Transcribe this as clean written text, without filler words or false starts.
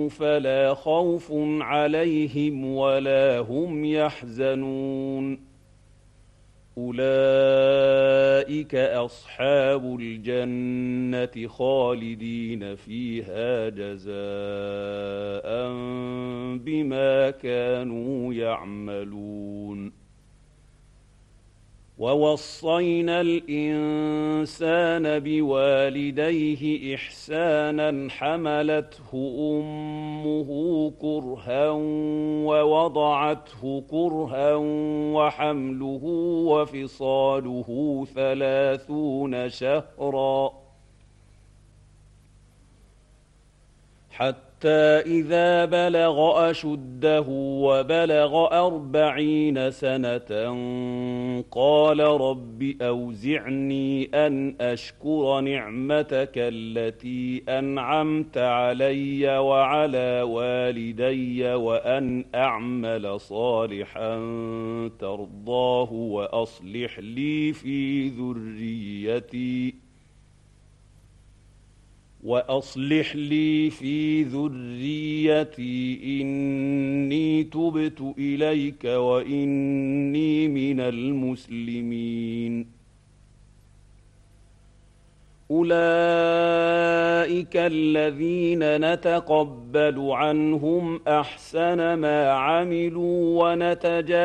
فلا خوف عليهم ولا هم يحزنون أولئك أصحاب الجنة خالدين فيها جزاء بما كانوا يعملون ووصينا الإنسان بوالديه إحسانا حملته أمه كرها ووضعته كرها وحمله وفصاله 30 شهرا حتى إذا بلغ أشده وبلغ 40 سنة قال رب أوزعني أن أشكر نعمتك التي أنعمت علي وعلى والدي وأن أعمل صالحا ترضاه وأصلح لي في ذريتي إني تبت إليك وإني من المسلمين أولئك الذين نتقبل عنهم أحسن ما عملوا